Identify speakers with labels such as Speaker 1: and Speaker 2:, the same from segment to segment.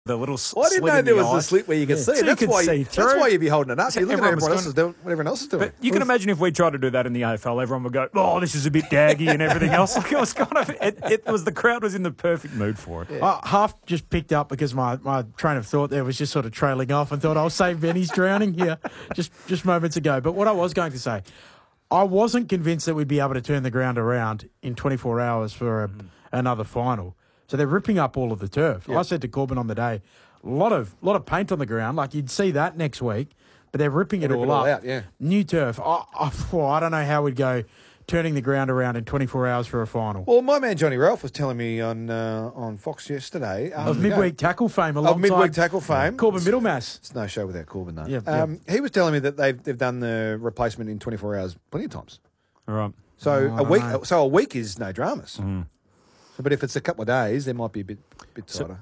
Speaker 1: the little
Speaker 2: Well, I didn't
Speaker 1: slit
Speaker 2: know
Speaker 1: in
Speaker 2: there
Speaker 1: the
Speaker 2: was a
Speaker 1: eye.
Speaker 2: slit where you could see it.
Speaker 1: So you
Speaker 2: That's
Speaker 1: could
Speaker 2: why
Speaker 1: see
Speaker 2: that's
Speaker 1: through.
Speaker 2: why you'd be holding it up. You look at
Speaker 1: Everyone
Speaker 2: everyone
Speaker 1: was
Speaker 2: else is doing what everyone else is doing.
Speaker 1: But you can imagine if we tried to do that in the AFL, everyone would go, "Oh, this is a bit daggy," and everything else. Like it was kind of, it was the crowd was in the perfect mood for it.
Speaker 2: Yeah.
Speaker 3: I half just picked up because my train of thought there was just sort of trailing off and thought I'll save Benny's drowning here just moments ago. But what I was going to say, I wasn't convinced that we'd be able to turn the ground around in 24 hours for another final. So they're ripping up all of the turf.
Speaker 2: Yep.
Speaker 3: I said to Corbin on the day, a lot of paint on the ground. Like you'd see that next week, but they're ripping it all up.
Speaker 2: Out, yeah.
Speaker 3: New turf. I don't know how we'd go turning the ground around in 24 hours for a final.
Speaker 2: Well, my man Johnny Ralph was telling me on Fox yesterday
Speaker 3: Of midweek tackle fame, alongside
Speaker 2: midweek tackle fame.
Speaker 3: Corbin Middlemass.
Speaker 2: It's no show without Corbin, though.
Speaker 3: Yeah.
Speaker 2: He was telling me that they've done the replacement in 24 hours plenty of times.
Speaker 1: All right.
Speaker 2: So
Speaker 3: I don't know.
Speaker 2: a week is no dramas. So, but if it's a couple of days, there might be a bit tighter.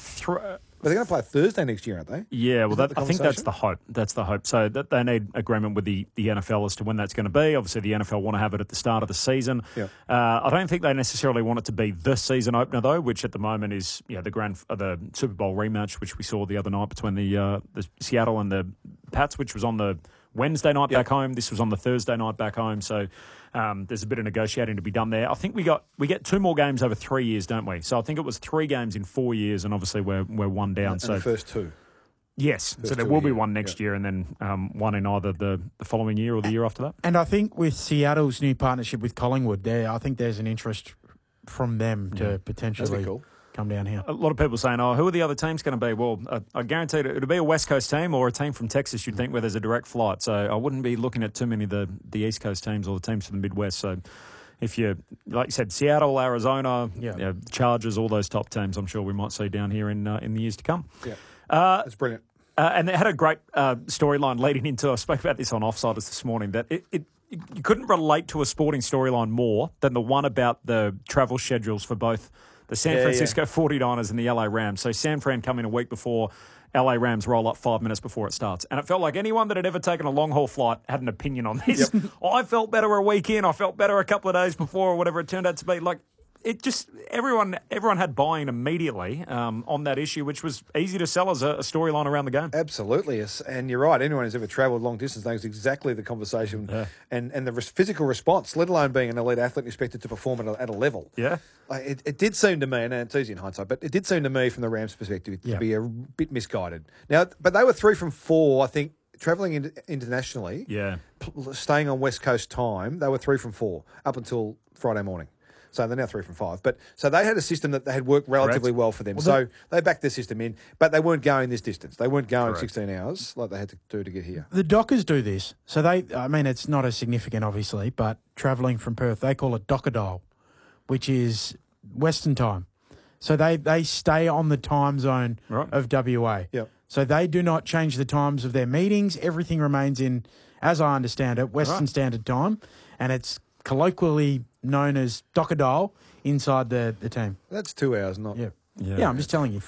Speaker 2: But they're going to play Thursday next year, aren't they?
Speaker 1: Yeah, well,
Speaker 2: Isn't that the
Speaker 1: I think that's
Speaker 2: conversation?
Speaker 1: the hope. That's the hope. So that they need agreement with the NFL as to when that's going to be. Obviously, the NFL want to have it at the start of the season.
Speaker 2: Yep.
Speaker 1: I don't think they necessarily want it to be the season opener, though, which at the moment is the Super Bowl rematch, which we saw the other night between the Seattle and the Pats, which was on the Wednesday night back home. This was on the Thursday night back home. So there's a bit of negotiating to be done there. I think we get 2 more games over 3 years, don't we? So I think it was 3 games in 4 years, and obviously we're 1 down.
Speaker 2: And
Speaker 1: so
Speaker 2: the first 2.
Speaker 1: yes, so there
Speaker 2: 2
Speaker 1: will
Speaker 2: a
Speaker 1: be
Speaker 2: year.
Speaker 1: one next year, and then one in either the following year or the year after that.
Speaker 3: And I think with Seattle's new partnership with Collingwood, I think there's an interest from them to potentially
Speaker 2: That'd be cool.
Speaker 3: come down here.
Speaker 1: A lot of people saying, "Oh, who are the other teams going to be?" Well, I guarantee it'll be a West Coast team or a team from Texas. You'd think where there's a direct flight. So I wouldn't be looking at too many of the East Coast teams or the teams from the Midwest. So if you, like you said, Seattle, Arizona, Chargers, all those top teams, I'm sure we might see down here in the years to come.
Speaker 2: Yeah, that's brilliant.
Speaker 1: And they had a great storyline leading into. I spoke about this on Offsiders this morning. That you couldn't relate to a sporting storyline more than the one about the travel schedules for both the San Francisco 49ers and the LA Rams. So San Fran come in a week before, LA Rams roll up 5 minutes before it starts. And it felt like anyone that had ever taken a long-haul flight had an opinion on this.
Speaker 2: Yep.
Speaker 1: I felt better a week in. I felt better a couple of days before or whatever it turned out to be. Like, it just, everyone had buy-in immediately on that issue, which was easy to sell as a storyline around the game.
Speaker 2: Absolutely, yes. And you're right. Anyone who's ever travelled long distance knows exactly the conversation and the physical response, let alone being an elite athlete expected to perform at a level.
Speaker 1: Yeah.
Speaker 2: It did seem to me, and it's easy in hindsight, but it did seem to me from the Rams' perspective to be a bit misguided. Now, but they were 3 from 4, I think, travelling internationally.
Speaker 1: Yeah.
Speaker 2: Staying on West Coast time, they were 3 from 4 up until Friday morning. So they're now 3 from 5. So they had a system that had worked relatively well for them. So they backed their system in, but they weren't going this distance. They weren't going 16 hours like they had to do to get here.
Speaker 3: The Dockers do this. So it's not as significant, obviously, but travelling from Perth, they call it Dockerdale, which is Western time. So they stay on the time zone of WA.
Speaker 2: Yep.
Speaker 3: So they do not change the times of their meetings. Everything remains in, as I understand it, Western Standard Time, and it's colloquially known as Dockerdale inside the team.
Speaker 2: That's 2 hours, not...
Speaker 3: Yeah, I'm just telling you.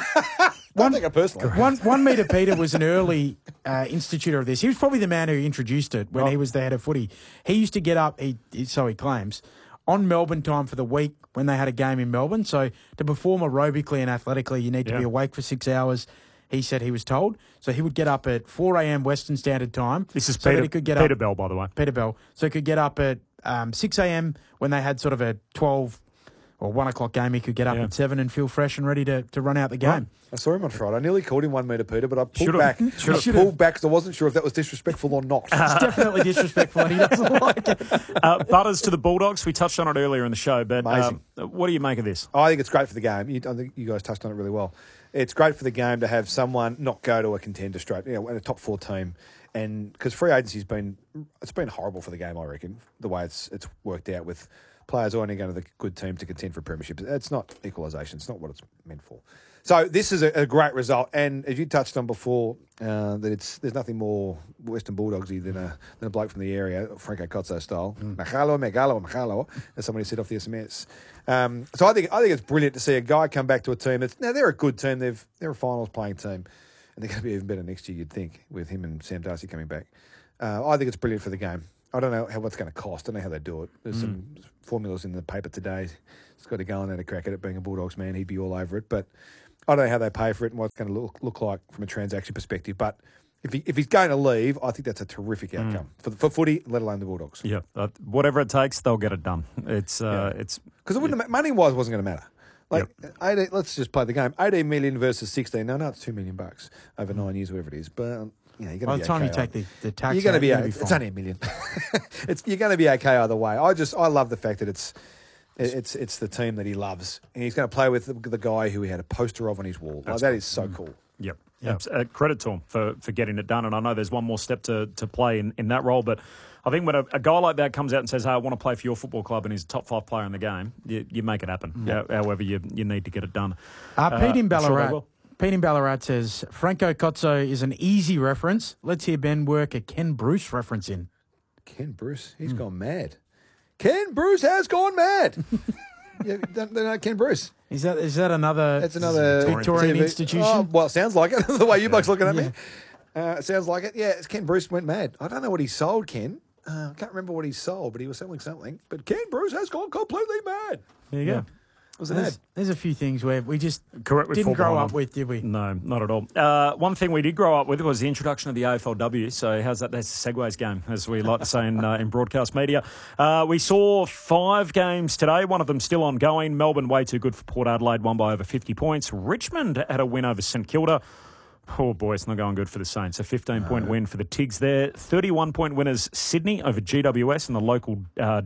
Speaker 2: Don't take it personally.
Speaker 3: One Meter Peter was an early institutor of this. He was probably the man who introduced it when he was the head of footy. He used to get up, so he claims, on Melbourne time for the week when they had a game in Melbourne. So to perform aerobically and athletically, you need to be awake for 6 hours, he said he was told. So he would get up at 4 a.m. Western Standard Time.
Speaker 1: This is
Speaker 3: Peter
Speaker 1: Bell, by the way.
Speaker 3: Peter Bell. So he could get up at 6 a.m. when they had sort of a 12 or 1 o'clock game. He could get up at 7 and feel fresh and ready to run out the game.
Speaker 2: Right. I saw him on Friday. I nearly called him 1 Meter Peter, but I pulled
Speaker 1: Should've.
Speaker 2: back.
Speaker 1: Should've.
Speaker 2: I pulled back because I wasn't sure if that was disrespectful or not.
Speaker 3: It's definitely disrespectful and he doesn't like it.
Speaker 1: Butters to the Bulldogs. We touched on it earlier in the show, but
Speaker 2: Amazing.
Speaker 1: What do you make of this?
Speaker 2: I think it's great for the game. I think you guys touched on it really well. It's great for the game to have someone not go to a contender straight, in a top 4 team, and because free agency's been horrible for the game. I reckon the way it's worked out with players only going to the good team to contend for premierships. It's not equalisation. It's not what it's meant for. So this is a great result, and as you touched on before, that there's nothing more Western Bulldogsy than a bloke from the area, Franco Cozzo style, Magalo, as somebody said off the SMS. So I think it's brilliant to see a guy come back to a team that's now they're a good team. They're a finals playing team, and they're going to be even better next year. You'd think with him and Sam Darcy coming back. I think it's brilliant for the game. I don't know what's going to cost. I don't know how they do it. There's some formulas in the paper today. It's got to go on there to crack at it. Being a Bulldogs man, he'd be all over it. But I don't know how they pay for it and what it's going to look like from a transaction perspective. But if he's going to leave, I think that's a terrific outcome for footy, let alone the Bulldogs.
Speaker 1: Yeah, whatever it takes, they'll get it done. It's
Speaker 2: because money-wise wasn't going to matter. Like 18, let's just play the game. 18 million versus 16. No, it's $2 million over 9 years, whatever it is. But you're going to be
Speaker 3: by the time
Speaker 2: okay.
Speaker 3: you take the tax,
Speaker 2: you're going to be.
Speaker 3: fine.
Speaker 2: It's only $1 million. You're going to be okay either way. I love the fact that it's the team that he loves, and he's going to play with the guy who he had a poster of on his wall. Like, that is so cool.
Speaker 1: Yep. Credit to him for getting it done. And I know there's one more step to play in that role, but I think when a guy like that comes out and says, hey, I want to play for your football club, and he's a top 5 player in the game, you make it happen. However you need to get it done.
Speaker 3: Pete in Ballarat says, Franco Cozzo is an easy reference. Let's hear Ben work a Ken Bruce reference in.
Speaker 2: Ken Bruce? He's gone mad. Ken Bruce has gone mad. Don't know Ken Bruce.
Speaker 3: Is that another?
Speaker 2: That's another
Speaker 3: Victorian institution.
Speaker 2: Oh, well, it sounds like it. The way you blokes looking at me, it sounds like it. Yeah, it's Ken Bruce went mad. I don't know what he sold, Ken. I can't remember what he sold, but he was selling something. But Ken Bruce has gone completely mad.
Speaker 1: There you go.
Speaker 3: There's a few things where we just
Speaker 1: didn't
Speaker 3: grow up with, did we?
Speaker 1: No, not at all. One thing we did grow up with was the introduction of the AFLW. So how's that? That's the segues game, as we like to say in broadcast media. We saw 5 games today, one of them still ongoing. Melbourne, way too good for Port Adelaide, won by over 50 points. Richmond had a win over St Kilda. Oh, boy, it's not going good for the Saints. A 15-point win for the Tigs there. 31-point winners, Sydney over GWS in the local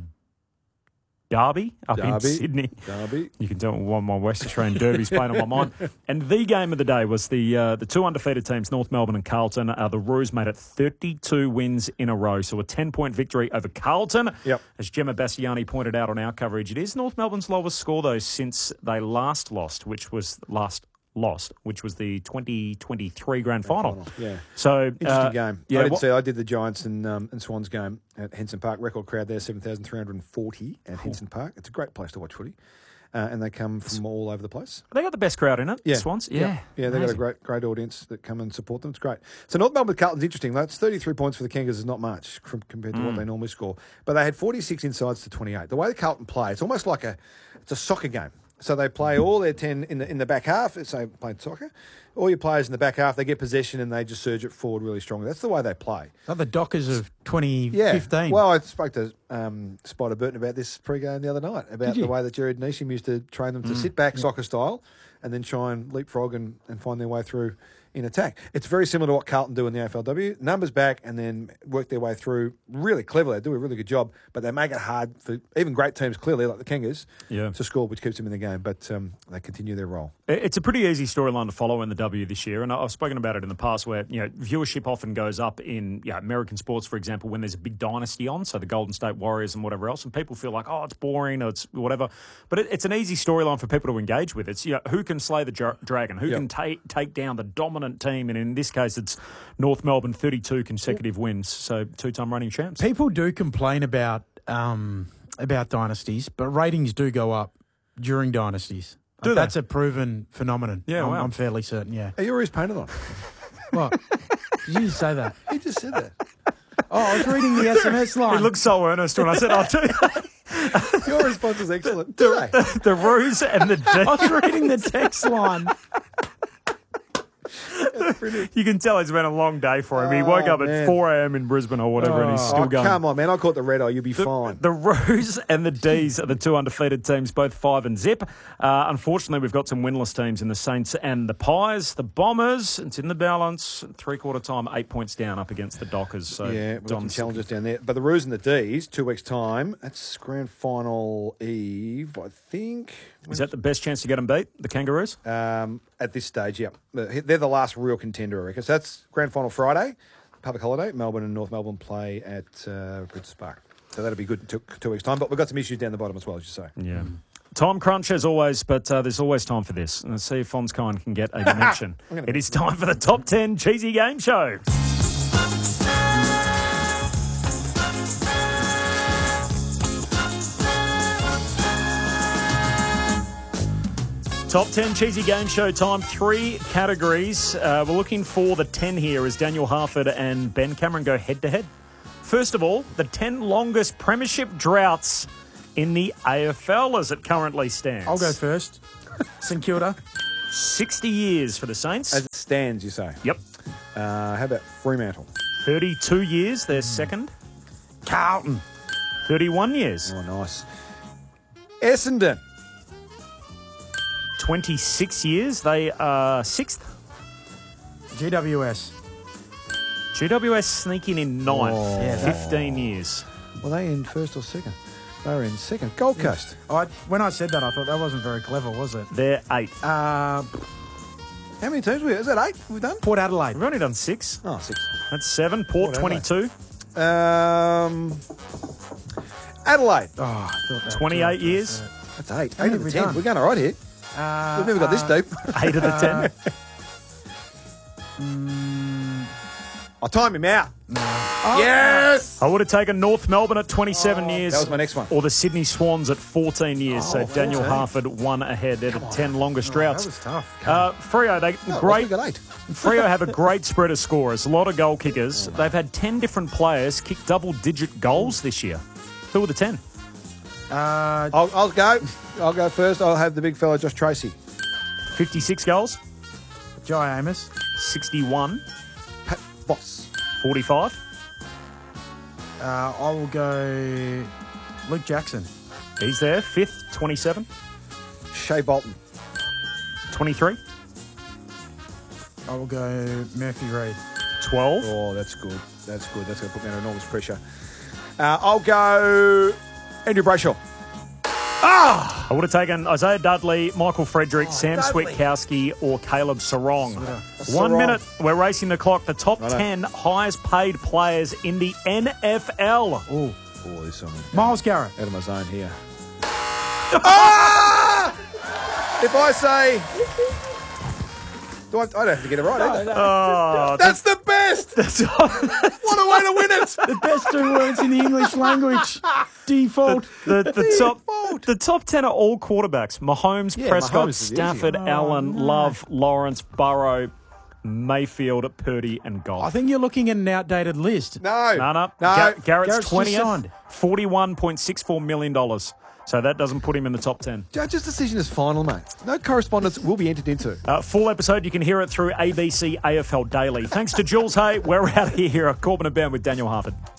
Speaker 1: Derby in Sydney.
Speaker 2: Derby.
Speaker 1: You can tell one of my West Australian derbies playing on my mind. And the game of the day was the 2 undefeated teams, North Melbourne and Carlton. The Roos made it 32 wins in a row. So a 10-point victory over Carlton.
Speaker 2: Yep. As
Speaker 1: Gemma Bassiani pointed out on our coverage, it is North Melbourne's lowest score, though, since they last lost, which was the 2023 grand final.
Speaker 2: Yeah.
Speaker 1: So
Speaker 2: interesting game.
Speaker 1: Yeah,
Speaker 2: I did the Giants and Swans game at Henson Park. Record crowd there, 7,340 at Henson Park. It's a great place to watch footy. And they come from all over the place.
Speaker 1: They got the best crowd in it, the Swans.
Speaker 2: Yeah, they've got a great audience that come and support them. It's great. So North Melbourne Carlton's interesting. That's 33 points for the Kangaroos is not much compared to what they normally score. But they had 46 insides to 28. The way the Carlton play, it's almost like it's a soccer game. So they play all their 10 in the back half. So played soccer. All your players in the back half, they get possession and they just surge it forward really strongly. That's the way they play.
Speaker 3: Like the Dockers of 2015.
Speaker 2: Yeah. Well, I spoke to Spider Burton about this pre-game the other night, about the way that Jared Neesham used to train them to sit back soccer style and then try and leapfrog and find their way through in attack. It's very similar to what Carlton do in the AFLW. Numbers back and then work their way through really cleverly. They do a really good job, but they make it hard for even great teams, clearly, like the Kangas, to score, which keeps them in the game. But they continue their role.
Speaker 1: It's a pretty easy storyline to follow in the W this year, and I've spoken about it in the past where viewership often goes up in American sports, for example, when there's a big dynasty on, so the Golden State Warriors and whatever else, and people feel like, it's boring or it's whatever. But it's an easy storyline for people to engage with. It's who can slay the dragon, who can take down the dominant team, and in this case, it's North Melbourne, 32 consecutive wins, so 2-time reigning champs.
Speaker 3: People do complain about dynasties, but ratings do go up during dynasties. That's a proven phenomenon.
Speaker 1: Yeah,
Speaker 3: I'm fairly certain,
Speaker 2: Are you always painted on?
Speaker 3: What? Did you just say that?
Speaker 2: He just said that.
Speaker 3: Oh, I was reading the SMS line.
Speaker 1: He looked so earnest when I said, I'll do that.
Speaker 2: Your response is excellent.
Speaker 1: The Roos and the D.
Speaker 3: I was reading the text line.
Speaker 1: You can tell it's been a long day for him. He woke up at 4 a.m. in Brisbane or whatever, and he's still going.
Speaker 2: Come on, man. I caught the red eye. You'll be fine.
Speaker 1: The Roos and the Ds are the 2 undefeated teams, both 5 and zip. Unfortunately, we've got some winless teams in the Saints and the Pies. The Bombers, it's in the balance. 3/4 time, 8 points down up against the Dockers. So
Speaker 2: we've got some challenges down there. But the Roos and the Ds, 2 weeks' time, that's grand final eve, I think.
Speaker 1: Is that the best chance to get them beat, the Kangaroos?
Speaker 2: At this stage, yeah. They're the last real contender, I reckon. So that's grand final Friday, public holiday. Melbourne and North Melbourne play at Bridges Park. So that'll be good in 2 weeks' time. But we've got some issues down the bottom as well, as you say.
Speaker 1: Yeah. Time crunch as always, but there's always time for this. And let's see if Fonskine can get a mention. It is time for the Top 10 Cheesy Game Show. Top 10 Cheesy Game Show time, 3 categories. We're looking for the 10 here as Daniel Harford and Ben Cameron go head-to-head. First of all, the 10 longest premiership droughts in the AFL as it currently stands.
Speaker 3: I'll go first. St Kilda.
Speaker 1: 60 years for the Saints.
Speaker 2: As it stands, you say.
Speaker 1: Yep.
Speaker 2: How about Fremantle?
Speaker 1: 32 years, they're second.
Speaker 3: Carlton.
Speaker 1: 31 years.
Speaker 2: Oh, nice. Essendon.
Speaker 1: 26 years, they are sixth.
Speaker 3: GWS.
Speaker 1: GWS sneaking in ninth.
Speaker 2: Oh.
Speaker 3: Yeah,
Speaker 1: 15 years.
Speaker 2: Were they in first or second? They were in second. Gold Coast.
Speaker 3: When I said that, I thought that wasn't very clever, was it?
Speaker 1: They're eighth.
Speaker 2: How many teams were we? Is that 8 we've done?
Speaker 3: Port Adelaide.
Speaker 1: We've only done 6.
Speaker 2: Oh, 6.
Speaker 1: That's 7. Port,
Speaker 2: Port Adelaide.
Speaker 1: 22.
Speaker 2: Adelaide.
Speaker 3: Oh, I thought that
Speaker 1: 28 years.
Speaker 2: That's 8. 8
Speaker 3: How many
Speaker 2: of the
Speaker 3: have we
Speaker 2: 10.
Speaker 3: done?
Speaker 2: We're going all right here. We've never got this deep.
Speaker 1: 8 of the 10.
Speaker 2: I'll time him out. Yes!
Speaker 1: I would have taken North Melbourne at 27 years.
Speaker 2: That was my next one.
Speaker 1: Or the Sydney Swans at 14 years. So Daniel
Speaker 2: 14.
Speaker 1: Harford one ahead. They're the 10 longest
Speaker 3: That
Speaker 1: droughts.
Speaker 3: was tough.
Speaker 1: Freo,
Speaker 2: We got 8.
Speaker 1: Freo have a great spread of scorers, a lot of goal kickers. They've had 10 different players kick double-digit goals this year. Who are the 10?
Speaker 2: I'll go. I'll go first. I'll have the big fella, Josh Tracy.
Speaker 1: 56 goals,
Speaker 3: Jai Amos.
Speaker 1: 61,
Speaker 2: Pat Boss.
Speaker 1: 45.
Speaker 3: I will go Luke Jackson.
Speaker 1: He's there. 5th, 27,
Speaker 2: Shea Bolton.
Speaker 1: 23,
Speaker 3: I will go Murphy Reid.
Speaker 1: 12.
Speaker 2: Oh, that's good. That's good. That's going to put me under enormous pressure. I'll go Andrew Brayshaw.
Speaker 1: I would have taken Isaiah Dudley, Michael Frederick, Sam
Speaker 2: Dudley.
Speaker 1: Switkowski, or Caleb Sarong. 1
Speaker 2: Sarong.
Speaker 1: minute. We're racing the clock. The top
Speaker 2: Righto.
Speaker 1: 10 highest paid players in the NFL.
Speaker 3: Oh,
Speaker 2: Oh, there's someone
Speaker 3: Miles Garrett.
Speaker 2: out of my zone here. Ah! If I say... I don't have to get it right, do I?
Speaker 1: Oh,
Speaker 2: That's the best! What a way to win it!
Speaker 3: The best 2 words in the English language. Default.
Speaker 1: the top 10 are all quarterbacks. Mahomes,
Speaker 2: Yeah,
Speaker 1: Prescott,
Speaker 2: Mahomes is easy.
Speaker 1: Stafford, Allen, Love, Lawrence, Burrow, Mayfield, Purdy, and Goff.
Speaker 3: I think you're looking at an outdated list.
Speaker 2: No.
Speaker 1: No.
Speaker 2: Garrett's
Speaker 1: Garrett's
Speaker 3: just
Speaker 1: 20th,
Speaker 3: signed.
Speaker 1: $41.64 million. So that doesn't put him in the top 10.
Speaker 2: Judge's decision is final, mate. No correspondence will be entered into.
Speaker 1: Full episode, you can hear it through ABC AFL Daily. Thanks to Jules Hay. We're out of here. Corbin and Ben with Daniel Harford.